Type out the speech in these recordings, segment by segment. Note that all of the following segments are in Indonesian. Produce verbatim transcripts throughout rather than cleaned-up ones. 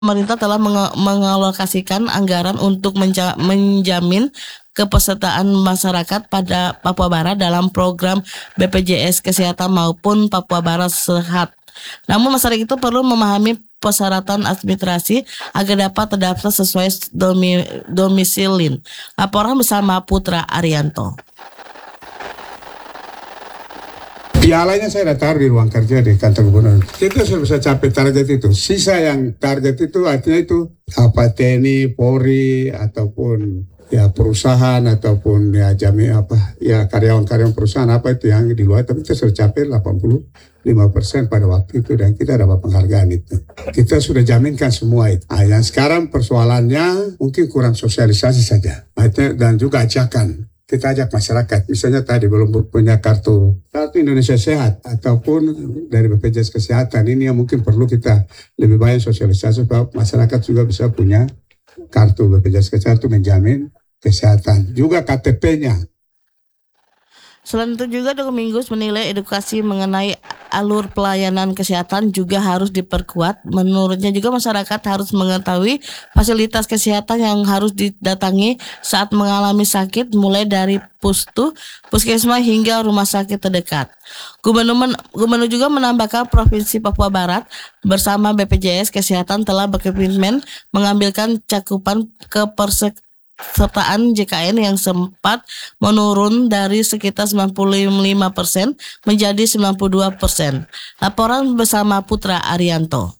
Pemerintah telah menge- mengalokasikan anggaran untuk menja- menjamin kepesertaan masyarakat pada Papua Barat dalam program B P J S Kesehatan maupun Papua Barat Sehat. Namun masyarakat itu perlu memahami persyaratan administrasi agar dapat terdaftar sesuai domi- domisilin. Laporan bersama Putra Arianto. Pialanya saya udah taruh di ruang kerja di kantor gubernur. Kita sudah bisa capai target itu. Sisa yang target itu artinya itu apa T N I, Polri ataupun ya perusahaan ataupun ya jami apa ya karyawan-karyawan perusahaan apa itu yang di luar, tapi kita sudah capai delapan puluh lima persen pada waktu itu dan kita dapat penghargaan itu. Kita sudah jaminkan semua itu. Nah, yang sekarang persoalannya mungkin kurang sosialisasi saja. Dan juga ajakan. Kita ajak masyarakat, misalnya tadi belum punya kartu kartu Indonesia Sehat ataupun dari B P J S Kesehatan, ini yang mungkin perlu kita lebih banyak sosialisasi supaya masyarakat juga bisa punya kartu B P J S Kesehatan untuk menjamin kesehatan. Juga K T P-nya. Selain itu juga Domingus menilai edukasi mengenai alur pelayanan kesehatan juga harus diperkuat. Menurutnya juga masyarakat harus mengetahui fasilitas kesehatan yang harus didatangi saat mengalami sakit, mulai dari pustu, puskesmas hingga rumah sakit terdekat. Gubernur, men- Gubernur juga menambahkan Provinsi Papua Barat bersama B P J S Kesehatan telah berkomitmen mengambilkan cakupan kepersek sertaan J K N yang sempat menurun dari sekitar sembilan puluh lima persen menjadi sembilan puluh dua persen. Laporan bersama Putra Arianto.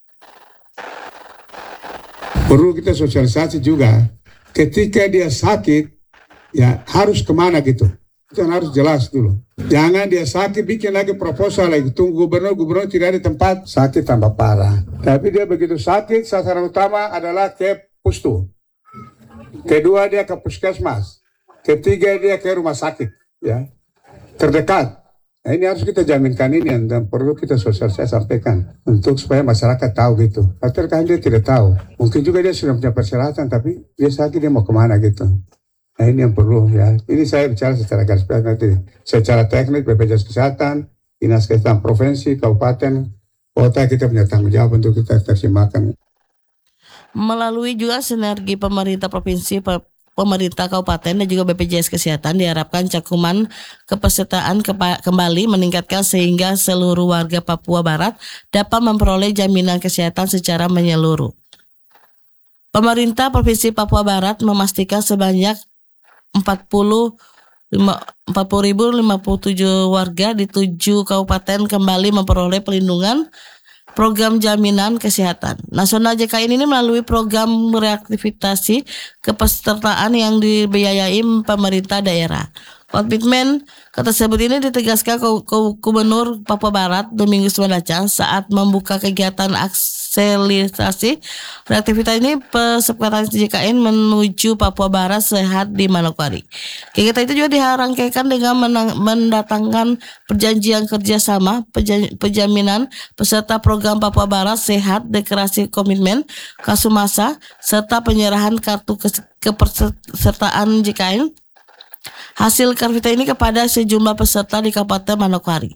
Perlu kita sosialisasi juga, ketika dia sakit, ya harus kemana gitu. Itu harus jelas dulu. Jangan dia sakit, bikin lagi proposal lagi. Tunggu gubernur, gubernur tidak ada tempat, sakit tambah parah. Tapi dia begitu sakit, sasaran utama adalah ke pustu. Kedua dia ke puskesmas, ketiga dia ke rumah sakit, ya terdekat. Nah, ini harus kita jaminkan ini dan perlu kita sosialisasi sampaikan untuk supaya masyarakat tahu gitu. Atau kan dia tidak tahu, mungkin juga dia sudah punya persyaratan tapi dia sakit dia mau kemana gitu. Nah ini yang perlu ya. Ini saya bicara secara garis besar nanti, secara teknis B P J S Kesehatan, Dinas Kesehatan Provinsi, Kabupaten, Kota kita punya tanggung jawab untuk kita terjemahkan. Melalui juga sinergi pemerintah provinsi, pemerintah kabupaten dan juga B P J S Kesehatan diharapkan cakupan kepesertaan kepa- kembali meningkatkan sehingga seluruh warga Papua Barat dapat memperoleh jaminan kesehatan secara menyeluruh. Pemerintah Provinsi Papua Barat memastikan sebanyak empat puluh ribu lima puluh tujuh warga di tujuh kabupaten kembali memperoleh perlindungan program jaminan kesehatan nasional J K N ini melalui program reaktivasi kepesertaan yang dibiayai pemerintah daerah. Komitmen tersebut ini ditegaskan Gubernur Papua Barat Domingus Mandacan saat membuka kegiatan akselerasi reaktivitas ini persepakatan J K N menuju Papua Barat Sehat di Manokwari. Kegiatan itu juga dirangkaikan dengan menang, mendatangkan perjanjian kerjasama penjaminan peserta program Papua Barat Sehat, deklarasi komitmen Kasumasa, serta penyerahan kartu kepesertaan J K N hasil karvita ini kepada sejumlah peserta di Kabupaten Manokwari.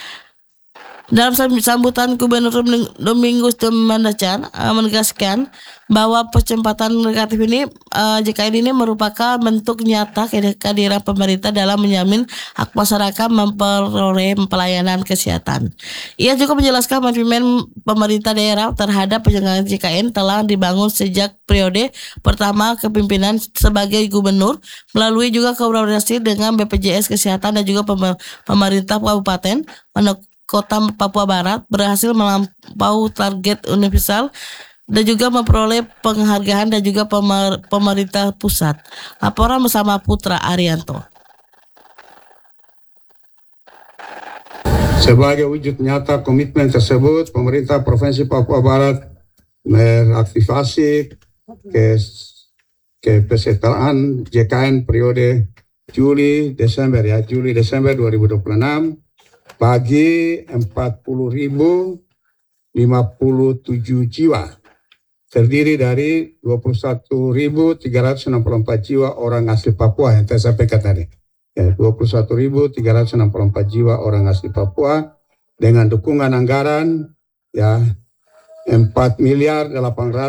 Dalam sambutan Gubernur Domingus Mandacan uh, menegaskan bahwa percepatan negatif ini uh, J K N ini merupakan bentuk nyata kehadiran pemerintah dalam menjamin hak masyarakat memperoleh pelayanan kesehatan. Ia juga menjelaskan komitmen pemerintah daerah terhadap penyelenggaraan J K N telah dibangun sejak periode pertama kepemimpinan sebagai gubernur melalui juga kolaborasi dengan B P J S Kesehatan dan juga pemerintah Kabupaten Kota Papua Barat berhasil melampaui target universal dan juga memperoleh penghargaan dan juga pemer, pemerintah pusat. Laporan bersama Putra Arianto. Sebagai wujud nyata komitmen tersebut, pemerintah Provinsi Papua Barat meraktivasi ke kepesertaan J K N periode Juli Desember ya Juli Desember dua ribu dua puluh enam bagi empat puluh ribu lima puluh tujuh jiwa, terdiri dari dua puluh satu ribu tiga ratus enam puluh empat jiwa orang asli Papua yang saya sampaikan tadi. Ya, dua puluh satu ribu tiga ratus enam puluh empat jiwa orang asli Papua dengan dukungan anggaran ya empat miliar delapan ratus